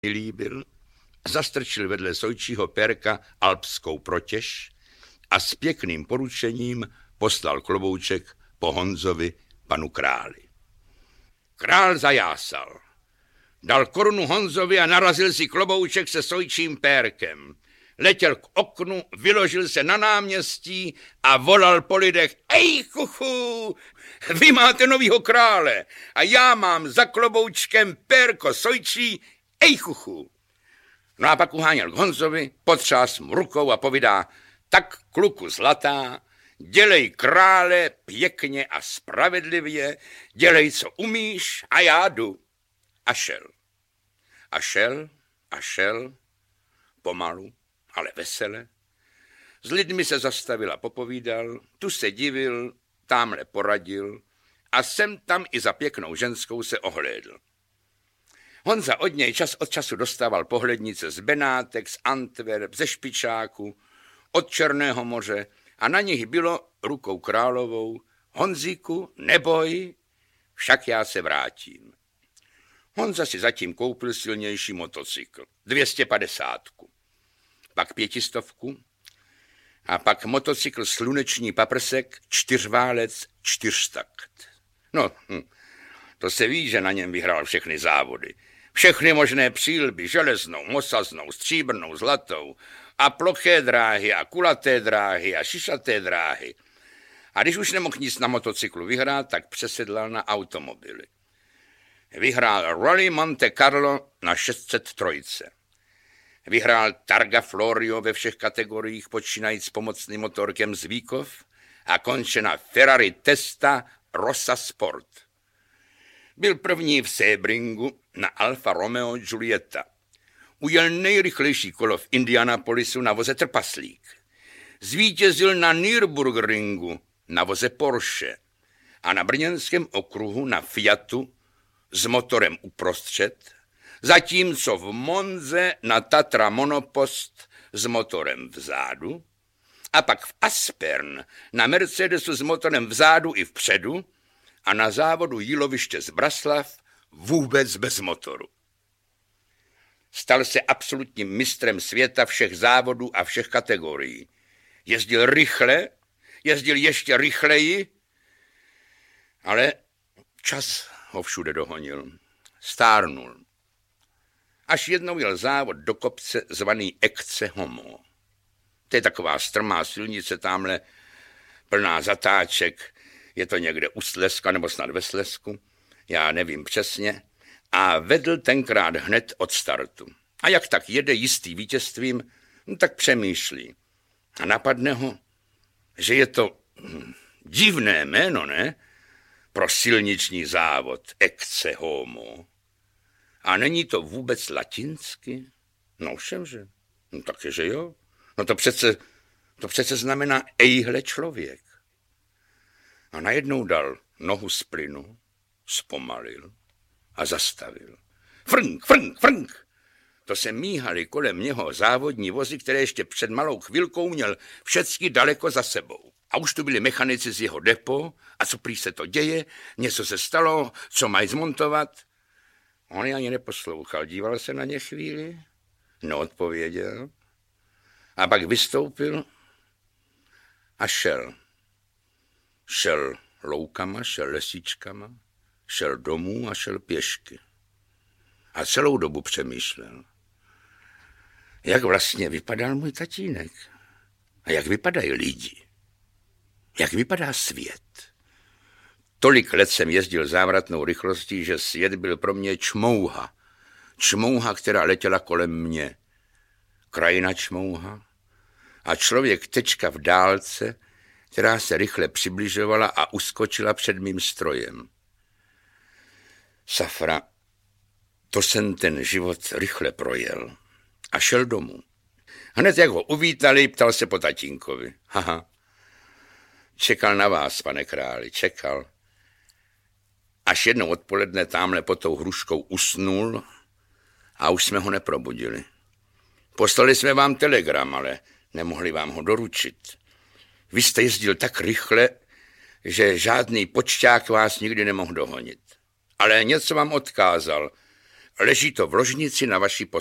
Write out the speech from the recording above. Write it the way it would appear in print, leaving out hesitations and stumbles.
líbil, zastrčil vedle Sojčího Pérka alpskou protěž a s pěkným poručením poslal klobouček po Honzovi panu králi. Král zajásal. Dal korunu Honzovi a narazil si klobouček se Sojčím Pérkem. Letěl k oknu, vyložil se na náměstí a volal po lidech: Ej, chuchu, vy máte novýho krále a já mám za kloboučkem Pérko Sojčí, ej, chuchu. No a pak uháněl k Honzovi, potřás mu rukou a povídá: Tak, kluku zlatá, dělej krále pěkně a spravedlivě, dělej, co umíš, a já jdu. A šel. A šel, pomalu, ale vesele. S lidmi se zastavil a popovídal, tu se divil, támhle poradil a sem tam i za pěknou ženskou se ohlédl. Honza od něj čas od času dostával pohlednice z Benátek, z Antwerp, ze Špičáku, od Černého moře a na nich bylo rukou královou: Honzíku, neboj, však já se vrátím. Honza si zatím koupil silnější motocykl, 250, pak 500 a pak motocykl sluneční paprsek, 4válec, 4takt. No, to se ví, že na něm vyhrál všechny závody. Všechny možné přílby, železnou, mosaznou, stříbrnou, zlatou a ploché dráhy a kulaté dráhy a šišaté dráhy. A když už nemohl nic na motocyklu vyhrát, tak přesedlal na automobily. Vyhrál Rally Monte Carlo na 603. Vyhrál Targa Florio ve všech kategoriích, počínajíc pomocným motorkem Zvíkov a konče na Ferrari Testa Rossa Sport. Byl první v Sebringu na Alfa Romeo Giulietta. Ujel nejrychlejší kolo v Indianapolisu na voze Trpaslík. Zvítězil na Nürburgringu na voze Porsche a na brněnském okruhu na Fiatu s motorem uprostřed, zatímco v Monze na Tatra Monopost s motorem vzadu a pak v Aspern na Mercedesu s motorem vzadu i vpředu a na závodu Jíloviště z Braslav vůbec bez motoru. Stal se absolutním mistrem světa všech závodů a všech kategorií. Jezdil rychle, jezdil ještě rychleji, ale čas ho všude dohonil. Stárnul. Až jednou jel závod do kopce zvaný Ecce Homo. To je taková strmá silnice tamhle, plná zatáček. Je to někde u Slezska nebo snad ve Slezsku, já nevím přesně. A vedl tenkrát hned od startu. A jak tak jede jistý vítězstvím, tak přemýšlí. A napadne ho, že je to divné jméno, ne? Pro silniční závod Ecce Homo. A není to vůbec latinsky? No všemže. No taky, že jo. No to přece znamená ejhle člověk. A najednou dal nohu z plynu, zpomalil a zastavil. Frnk, frnk, frnk. To se míhaly kolem něho závodní vozy, které ještě před malou chvilkou měl všecky daleko za sebou. A už tu byli mechanici z jeho depo. A co prý se to děje? Něco se stalo? Co mají zmontovat? On je ani neposlouchal. Díval se na ně chvíli, neodpověděl. A pak vystoupil a šel. Šel loukama, šel lesíčkama, šel domů a šel pěšky. A celou dobu přemýšlel, jak vlastně vypadal můj tatínek a jak vypadají lidi, jak vypadá svět. Tolik let jsem jezdil závratnou rychlostí, že svět byl pro mě čmouha. Čmouha, která letěla kolem mě. Krajina čmouha a člověk tečka v dálce, která se rychle přibližovala a uskočila před mým strojem. Safra, to jsem ten život rychle projel a šel domů. Hned jak ho uvítali, ptal se po tatínkovi. Haha, čekal na vás, pane králi, čekal. Až jednou odpoledne támhle pod tou hruškou usnul a už jsme ho neprobudili. Poslali jsme vám telegram, ale nemohli vám ho doručit. Vy jste jezdil tak rychle, že žádný počťák vás nikdy nemohl dohonit. Ale něco vám odkázal. Leží to v ložnici na vaší